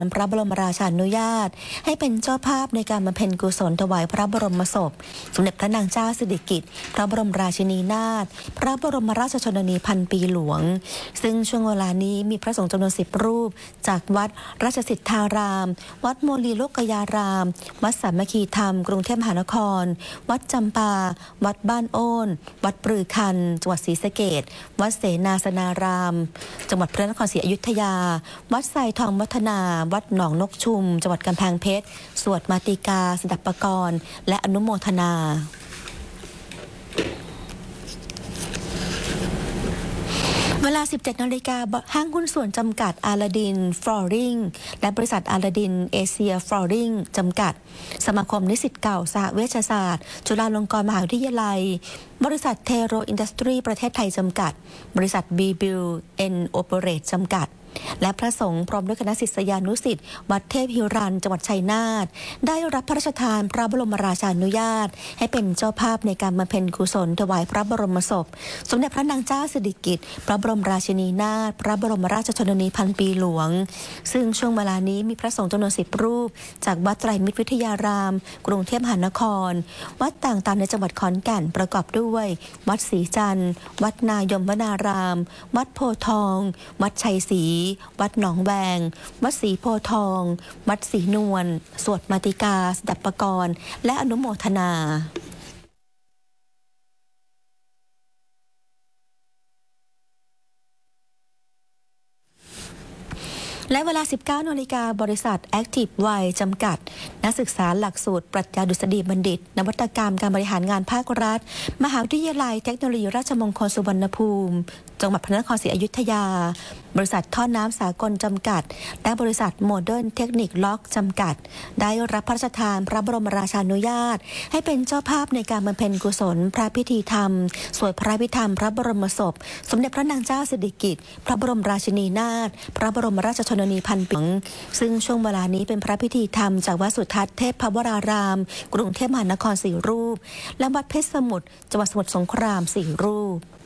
พระบรมราชานุญาตให้เป็นเจ้าภาพในการบำเพ็ญกุศลถวายพระบรมศพสมเด็จพระนางเจ้าสิริกิติ์พระบรมราชินีนาถพระบรมราชชนนีพันปีหลวงซึ่งช่วงเวลานี้มีพระสงฆ์จำนวน10 รูปจากวัดราชสิทธารามวัดโมลีโลกยารามวัดสามัคคีธรรมกรุงเทพมหานครวัดจำปาวัดบ้านโอนวัดปรือคันจังหวัดศรีสะเกษวัดเสนาสนารามจังหวัดพระนครศรีอยุธยาวัดไซทองวัฒนาวัดหนองนกชุมจังหวัดกำแพงเพชรสวดมาติกาสดับปกรณ์และอนุโมทนาเวลา 17 นาฬิกาห้างหุ้นส่วนจำกัดอาลาดินฟลอริงและบริษัทอาลาดินเอเชียฟลอริงจำกัดสมาคมนิสิตเก่าสหเวชศาสตร์จุฬาลงกรณ์มหาวิทยาลัยบริษัทเทโรอินดัสทรีประเทศไทยจำกัดบริษัทบีบิลเอ็นโอเปเรตจำกัดและพระสงฆ์พร้อมด้วยคณะศิษยานุศิษย์วัดเทพหิรันจังหวัดชัยนาทได้รับพระราชทานพระบรมราชานุญาตให้เป็นเจ้าภาพในการบำเพ็ญกุศลถวายพระบรมศพสมเด็จพระนางเจ้าสิริกิติ์พระบรมราชินีนาถพระบรมราชชนนีพันปีหลวงซึ่งช่วงเวลานี้มีพระสงฆ์จำนวน10 รูปจากวัดไตรมิตรวิทยารามกรุงเทพมหานครวัดต่างๆในจังหวัดขอนแก่นประกอบด้วยวัดศรีจันทร์วัดนายมวนารามวัดโพธิ์ทองวัดชัยศรีวัดหนองแวงวัดศรีโพธิ์ทองวัดศรีนวลสวดมาติกาสดับปกรณ์และอนุโมทนาและเวลา 19 นาฬิกาบริษัท Active Y จำกัดนักศึกษาหลักสูตรปรัชญาดุษฎีบัณฑิตนวัตกรรมการบริหารงานภาครัฐมหาวิทยาลัยเทคโนโลยีราชมงคลสุวรรณภูมิจังหวัดพระนครศรีอยุธยาบริษัทท่อน้ำสากลจำกัดและบริษัทโมเดิร์นเทคนิคล็อกจำกัดได้รับพระราชทานพระบรมราชานุญาตให้เป็นเจ้าภาพในการบำเพ็ญกุศลพระพิธีธรรมสวดพระพิธรรมพระบรมศพสมเด็จพระนางเจ้าสิริกิติ์พระบรมราชินีนาถพระบรมราชชนนีพันปีซึ่งช่วงเวลานี้เป็นพระพิธีธรรมจากวัดสุทัศน์เทพวรารามกรุงเทพมหานคร4 รูปและวัดเพชรสมุทรจังหวัดสมุทรสงคราม4 รูป